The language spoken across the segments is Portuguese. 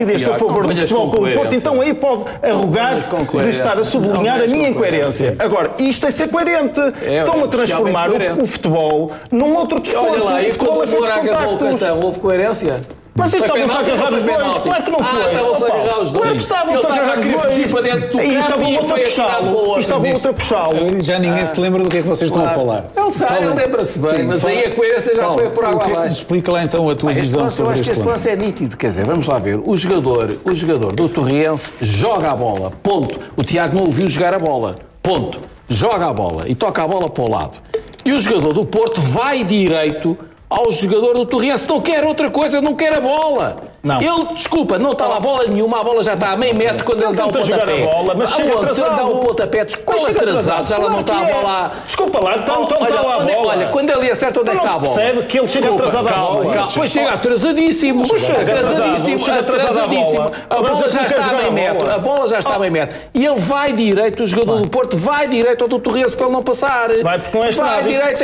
a favor do futebol como o Porto, então aí pode arrogar-se de estar a sublinhar a minha incoerência. Agora, isto é ser coerente. Estão a transformar o futebol num outro desporto. Olha lá, e quando o Moura agarrou o Cantão, houve coerência? Mas isso estavam-se a agarrar os dois. Claro que não foi. Estavam-se a agarrar os dois. Claro que estavam-se a agarrar os dois. Fugir para dentro do campo e foi puxá-lo. Estavam outro a puxá-lo. Já ninguém se lembra do que é que vocês estão a falar. Ele sabe, ele lembra-se bem, mas aí a coerência já foi por água abaixo. Explica lá então a tua visão sobre este lance. Eu acho que este lance é nítido. Quer dizer, vamos lá ver. O jogador do Torriense joga a bola. Ponto. O Tiago não o viu jogar a bola. Ponto. Joga a bola e toca a bola para o lado. E o jogador do Porto vai direito ao jogador do Torriense. Não quer outra coisa, não quer a bola. Não. Ele, desculpa, não está lá a bola nenhuma, a bola já está a meio metro quando ele dá o pontapé. Mas chega atrasado. Ele dá o pontapé, qual atrasado? Já não está a bola. Desculpa lá, então está lá a bola. Olha, quando ele acerta, onde é que está a bola? Percebe que ele chega atrasado à bola. Pois chega atrasadíssimo. Atrasadíssimo. A bola já está a meio metro. A bola já está a meio metro. E ele vai direito, o jogador do Porto vai direito ao do Torriense para ele não passar. Vai direito a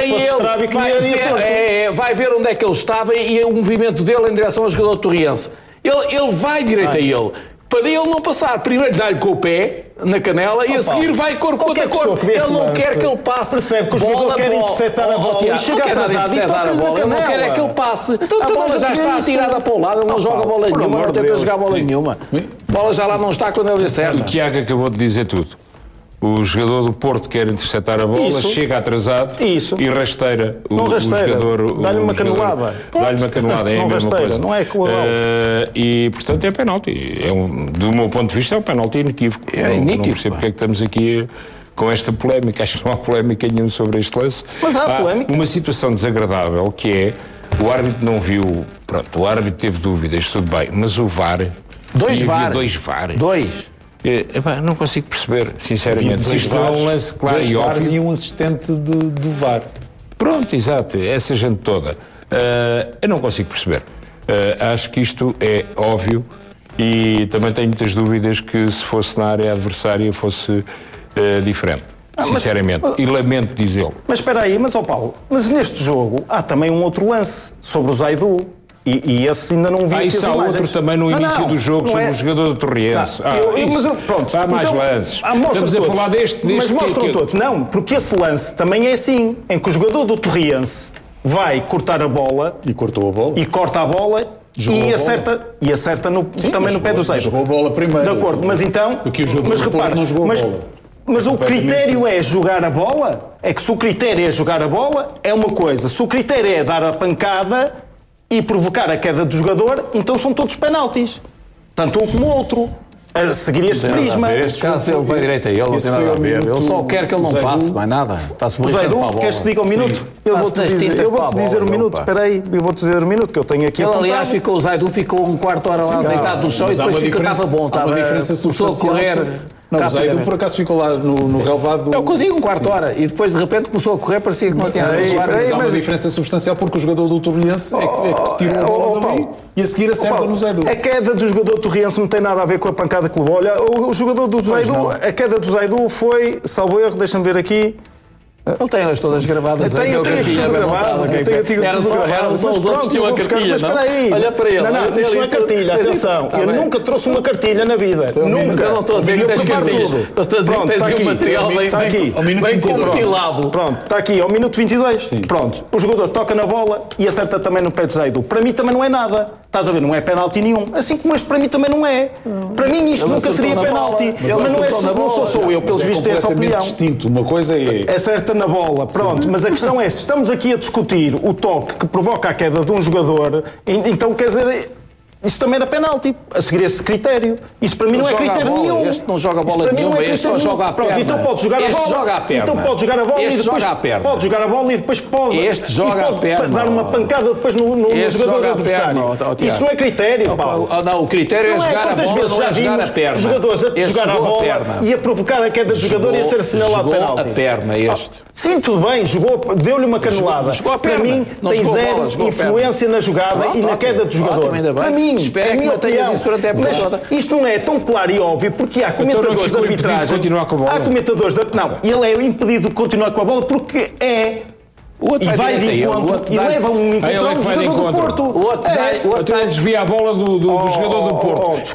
ele. Vai ver onde é que ele estava e o movimento dele em direção ao jogador do Torriense. Ele vai direito a ele. Para ele não passar, primeiro dá-lhe com o pé na canela e a seguir vai corpo contra corpo. Ele não quer que ele passe. Percebe que o jogador quer interceptar a bola e chega atrasado e toca-lhe na canela. Ele não quer é que ele passe. A bola já está atirada para o lado, ele não joga bola nenhuma, não tenta jogar bola nenhuma. A bola já lá não está quando ele acerta. O Tiago acabou de dizer tudo. O jogador do Porto quer interceptar a bola, chega atrasado e rasteira o jogador. Dá-lhe uma canelada. Dá-lhe uma canelada, é a mesma coisa. Não é com a bola. E, portanto, é penalti. Do meu ponto de vista, é um penalti inequívoco. Não percebo porque é que estamos aqui com esta polémica. Acho que não há polémica nenhuma sobre este lance. Mas há polémica. Uma situação desagradável que é, o árbitro não viu, pronto, o árbitro teve dúvidas, tudo bem, mas o VAR... Dois VAR. Não consigo perceber, sinceramente. Se isto não é um lance claro e óbvio. E um assistente do VAR. Pronto, exato, essa gente toda. Eu não consigo perceber. Acho que isto é óbvio e também tenho muitas dúvidas que se fosse na área adversária fosse diferente. Sinceramente, e lamento dizê-lo. Mas espera aí, Paulo, mas neste jogo há também um outro lance sobre o Zaidu. E esse ainda não vi. Isso há outro também no início do jogo sobre o jogador do Torriense. Pronto. Há mais lances. Estamos a falar deste mas mostram todos. Não, porque esse lance também é assim, em que o jogador do Torriense vai cortar a bola. E cortou a bola. E corta a bola. E acerta também no pé do Zaidu. Jogou a bola primeiro. De acordo, mas então... Porque o jogador do Porto não jogou a bola. Mas o critério é jogar a bola? É que se o critério é jogar a bola, é uma coisa. Se o critério é dar a pancada e provocar a queda do jogador, então são todos penaltis. Tanto um como o outro. A seguir este prisma. Neste caso ele vai direito a ele, não tem nada a ver. Ele só quer que ele não passe, mais nada. Está-se o Zaidu, queres que diga um minuto? Eu vou-te dizer um minuto. Espera aí, eu vou-te dizer um minuto que eu tenho aqui apontado. Ele, aliás, o Zaidu ficou um quarto de hora lá deitado no chão e depois estava bom. Há uma diferença substancial. Não, o Zaidu por acaso ficou lá no relevado. É o que eu digo, um quarto de hora. E depois de repente começou a correr, parecia que não tinha nada a jogar. Mas há uma diferença substancial porque o jogador do Torriense é que tirou a bola dali e a seguir acerta no Zaidu. A queda do jogador do Torriense não tem nada a ver com a pancada que levou. Olha, o jogador do Zaidu, a queda do Zaidu foi, salvo erro, deixa-me ver aqui. Ele tem elas todas gravadas. Eu tenho aqui tudo gravado. Eram só os outros que tinham a cartilha, mas espera aí. Olha para ele. Não, isso não é cartilha, atenção. Eu nunca trouxe uma cartilha na vida. Nunca. Eu não estou a dizer que tens cartilhas. Estou a dizer que tens aqui um material bem compilado. Pronto, está aqui, ao minuto 22. Pronto, o jogador toca na bola e acerta também no pé do Zaidu. Para mim também não é nada. Estás a ver, não é penalti nenhum. Assim como este para mim também não é. Para mim isto nunca seria penalti. Mas não sou eu, pelos vistos, é essa opinião. Distinto. Uma coisa é... Acerta na bola, pronto, mas a questão é, se estamos aqui a discutir o toque que provoca a queda de um jogador, então quer dizer, isso também era penalti, a seguir esse critério. Isso para mim não é critério nenhum. Este não joga a bola nenhuma, este só joga a perna. Pronto, então pode jogar a bola. Este joga a perna. Então pode jogar a bola e depois pode jogar a bola e depois pode. Este joga a perna. Dar uma pancada depois no jogador adversário. Isso não é critério, Paulo. Não, o critério é jogar a bola, não é jogar a perna. Jogadores a jogar a bola e a provocar a queda do jogador e a ser assinalado penalti. Jogou a perna este. Sim, tudo bem, deu-lhe uma canelada. Para mim tem zero influência na jogada e na queda do jogador. Para mim, é a minha opinião. Mas isto não é tão claro e óbvio porque há comentadores de arbitragem. Há comentadores de... Não, ele é impedido de continuar com a bola porque é... E vai de encontro e leva um encontro ao jogador do Porto. O outro desvia a bola do jogador do Porto,